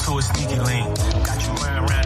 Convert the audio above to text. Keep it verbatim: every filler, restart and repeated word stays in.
to a sneaky link. Got you running around